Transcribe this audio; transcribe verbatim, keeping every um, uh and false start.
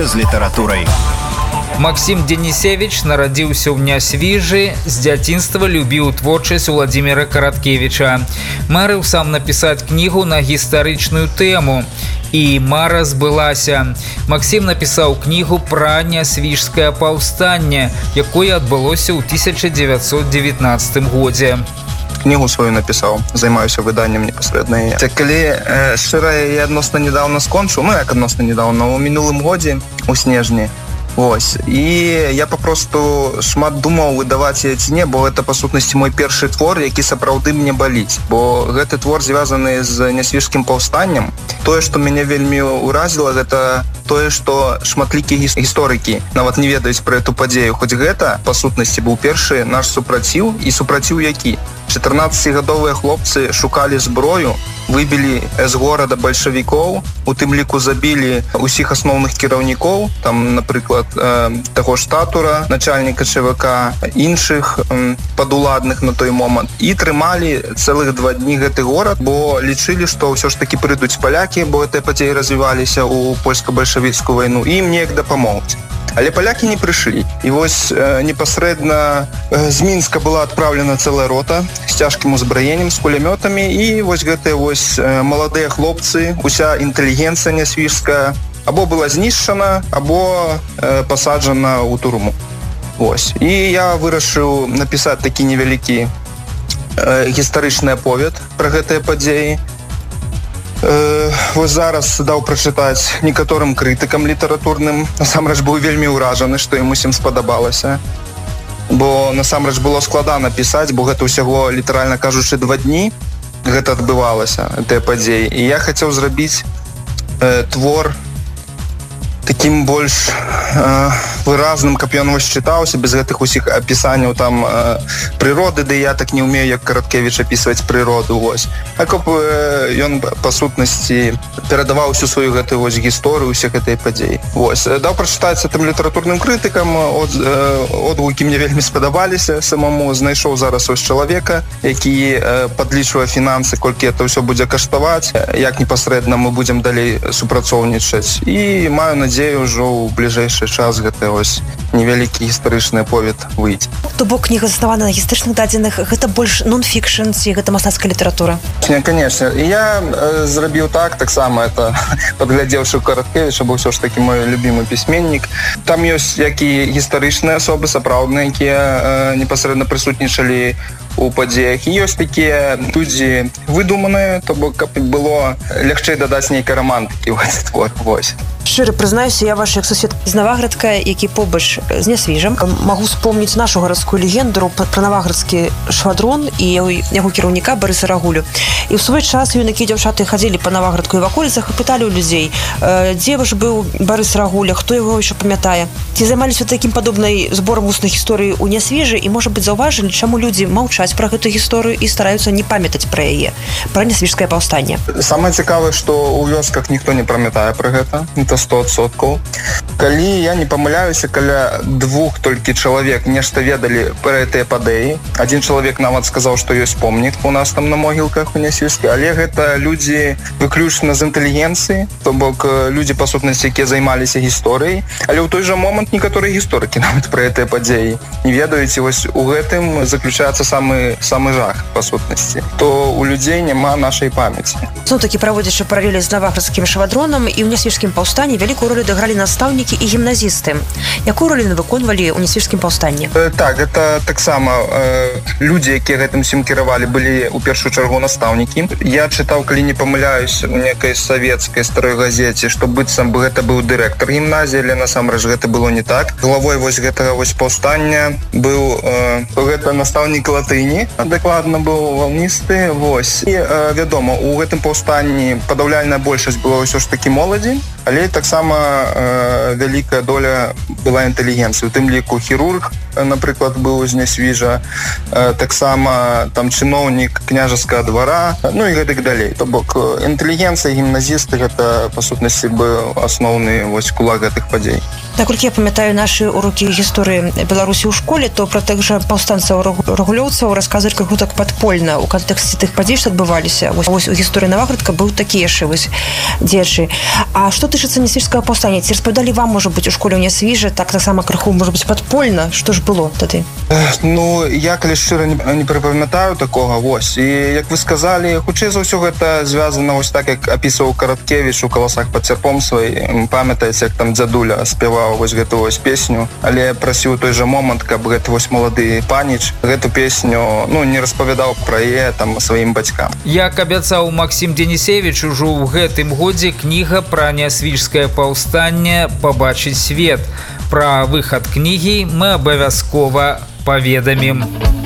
з літаратурай. Максим Денисевич нарадзіўся ў Нясвіжы, з дзяцінства любіў творчасць Уладзіміра Караткевіча. Марыў сам напісаць кнігу на гістарычную тэму. І мара збылася. Максим напісаў кнігу пра Нясвіжскае паўстанне, якое адбылося ў тысяча дзевяцьсот дзевятнаццатым годзе. Кнігу сваю напісаў, займаюся выданнем непасрэдна. Калі э, шчыра, я адносна недавно скончыў, ну як адносна недавно, у мінулым годзе, у снежні. Вось. І я папросту шмат думаў выдаваць яе ці не, бо гэта па сутнасці мой першы твор, які сапраўды мне баліць. Бо гэты твор звязаны з Нясвіжскім паўстаннем. Тое, што мяне вельмі ўразіла, гэта тое, што шматлікія гісторыкі нават не ведаюць пра эту падзею. Хоць гэта, па сутнасці, быў першы наш супраціў, і супраціў які? чатырнаццацігадовыя хлопцы шукалі зброю, выбілі з горада бальшавікоў, у тым ліку забілі ўсіх асноўных кіраўнікоў, там, напрыклад, э, таго ж Татура, начальніка ЧВК, іншых э, падуладных на той момант, і трымалі цэлых два дні гэты горад, бо лічылі, што ўсё ж такі прыйдуць палякі, бо гэтыя падзеі развіваліся ў польска-бальшавіцкую вайну, і ім неяк дапамогуць. Але палякі не прыйшлі. І вось э, непасрэдна э, з Мінска была адпраўлена цэлая рота з цяжкім узбраеннем, з кулямётамі, і вось гэтыя вось э, маладыя хлопцы, уся інтэлігенцыя нясвіжская або была знішчана, або э, пасаджана ў турму. Вось. І я вырашыў напісаць такі невялікі э, гістарычны аповед пра гэтыя падзеі. Э, вось зараз даў прачытаць некаторым крытыкам літаратурным. Насамрэч быў вельмі ўражаны, што ім усім спадабалася. Бо насамрэч было складана пісаць, бо гэта ўсяго, літаральна кажучы, два дні гэта адбывалася, гэтыя падзеі. І я хацеў зрабіць э, твор таким больш э, выразным, каб ён вось чытаўся, без гэтых усіх апісанняў там э, прыроды, ды я так не ўмею, як Караткевіч апісваць прыроду, вось. А каб э, ён, па сутнасці, перадаваў усю сваю гэтую вось гісторыю, усе гэтыя падзеі. Вось. Даў прачытаць тым літаратурным крытыкам, от, э, одгукі мне вельмі спадабаліся самому, знайшоў зараз ось чалавека, які э, падлічвае фінансы, колькі это ўсё будзе каштаваць, як непасрэдна мы будзем далей супрацоўнічаць. І маю надзею, ўжо ў бліжэйшы час гэта ось невялікі гістарычны аповед выйдзе. То бок кніга заснавана на гістарычных дадзеных, гэта больш нон-фікшн ці гэта мастацкая літаратура? Не, конечно. І я э, зрабіў так, таксама это падглядзеўшы Караткевіча, бо ўсё ж такі мой любімы пісьменнік. Там ёсць як і гістарычныя асобы, сапраўдныя, якія э, непасрэдна прысутнічалі у падзеях. І ёсць такія людзі выдуманыя, то бок каб было лягчэй дадаць нейкай рамантыкі ў гэты твор. Вось. Шчыра прызнаюся, я ваш як сусед з Наваградка, які побач з Нясвіжам. Магу спомніць нашу гарадскую легенду пра наваградскі швадрон і яго кіраўніка Барыса Рагулю. І ў свой час юнакі і дзяўчаты хадзілі па Наваградку і ваколіцах і пыталі ў людзей, дзе ж быў Барыс Рагуля, хто яго яшчэ памятае. Ці займаліся такім падобнай зборам вусных гісторый у Нясвіжы і, можа быць, заўважылі, чаму людзі маўчаць пра гэту гісторыю і стараюцца не памятаць пра яе, пра Нясвіжскае паўстанне. Самае цікавае, што ў вёсках ніхто не памятае пра гэта. Это сто адсоткаў. Калі я не памыляюся, каля двух толькі чалавек нешта ведалі пра гэтыя падзеі. Адзін чалавек нават сказаў, што ёсць помнік у нас там на могілках у Нясвіжскай, але гэта людзі выключна з інтэлігенцыі, то бок людзі, па сутнасці, якія займаліся гісторыяй, але ў той жа момант некаторыя гісторыкі нават пра гэтыя падзеі не ведаюць. Вось у гэтым заключаецца самы, самы жах, па сутнасці. То у людзей няма нашай памяці. Зноў-такі, праводзячы паралелі з наваградскім швадронам, і ў Нясвіжскім паўстанні вялікую ролю дагралі настаўнікі і гімназісты. Якую ролю выконвалі ў Нясвіжскім паўстанні? Э, так, гэта таксама э, людзі, якія гэтым усім кіравалі, былі ў першую чаргу настаўнікі. Я чытаў, калі не памыляюсь, у некай савецкай старой газеце, што быццам бы гэта быў дырэктар гімназіі, але насамрэч гэта было не так. Главой вось гэтага вось паўстання быў э, гэта настаўнік латыні, дакладна быў валністы. Вось. І э, вядома, у гэтым паўстанні падаўляльная большасць была ўсё ж такі моладзі, але таксама э, вялікая доля была інтэлігенцыі. У тым ліку хірург, напрыклад, быў з Нясвіжа, э, таксама там чыноўнік княжаскага двара, ну і гэтак далей. То бок інтэлігенцыя, гімназісты, гэта, па сутнасці, быў асноўны вось кулак гэтых падзей. Наколькі я памятаю нашы урокі гісторыі Беларусі ў школе, то пра тых жа паўстанцаў рагулёўцаў расказваць крыху так падпольна ў кантэксце тых падзей, што адбываліся. Вось, вось у гісторыі Наваградка быў такі яшчэ вось дзеячы. А што тычыцца нясвіжскага паўстання? Ці распавядалі вам, можа быць, у школе ў Нясвіжы так таксама крыху, можа быць, падпольна? Што ж было тады? Ну, я, калі шчыра, не, не прыпамятаю такога, вось. І, як вы сказалі, хутчэй за ўсё гэта звязана вось так, як апісваў Караткевіч у «Каласах пад цярпом» свой. Памятаеце, як там дзядуля спяваў вось гэту вось песню, але прасіў той жа момант, каб гэты вось малады паніч гэту песню, ну, не распавядаў пра яе там сваім бацькам. Як абяцаў Максім Денісевіч, ужо ў гэтым годзе кніга пра нясвіжскае паўстанне пабачыць свет. Пра выхад кнігі мы абавязкова паведамім.